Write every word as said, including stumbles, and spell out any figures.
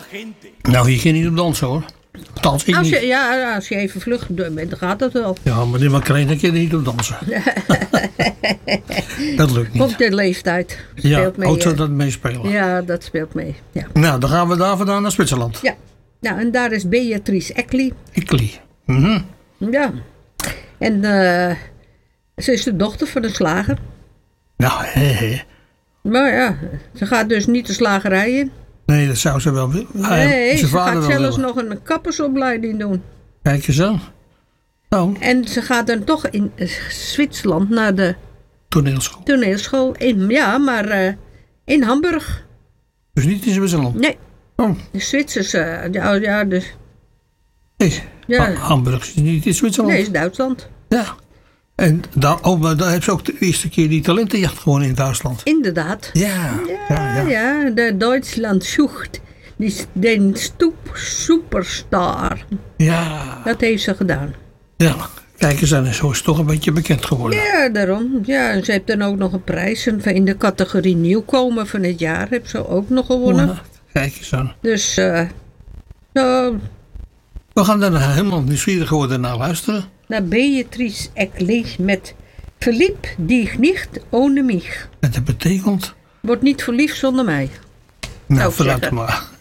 Nou, hier ging niet op dansen hoor. Althans, ik Als niet. je, ja, als je even vlug bent, dan gaat dat wel. Ja, maar die Macarena kan niet op dansen. Dat lukt niet. Op de leeftijd Ja, speelt mee. ook zou eh. dat meespelen. Ja, dat speelt mee. Ja. Nou, dan gaan we daar vandaan naar Zwitserland. Ja. Nou, en daar is Beatrice Eckley. Eckley. Mhm. Ja. En uh, ze is de dochter van een slager. Nou, hè, hè. Maar ja, ze gaat dus niet de slagerij in. Nee, dat zou ze wel willen. Nee, ze gaat zelfs willen. nog een kappersopleiding doen. Kijk eens aan. Oh, En ze gaat dan toch in Zwitserland naar de toneelschool. toneelschool. In, ja, maar uh, in Hamburg. Dus niet in Zwitserland? Nee, Oh, de Zwitserse. Ja, ja, dus, nee. Ja. Ha- Hamburg is niet in Zwitserland. nee, is Duitsland. Ja. En daar, oh, maar daar hebben ze ook de eerste keer die talentenjacht gewonnen in Duitsland. Inderdaad. Ja, Ja, ja, ja. ja, de Duitsland zoekt die, den stoep superstar. Ja, Dat heeft ze gedaan. ja. Kijk eens aan, zo is het toch een beetje bekend geworden. Ja, daarom. Ja, en ze heeft dan ook nog een prijs. En in de categorie nieuwkomer van het jaar heeft ze ook nog gewonnen. Ja, kijk eens aan. Dus, eh nou, We gaan daar helemaal nieuwsgierig worden naar luisteren. naar Beatrice Eckley met Verliep dich nicht ohne mich. En dat betekent... Wordt niet verliefd zonder mij. Nou, ik vooruit zeggen. maar.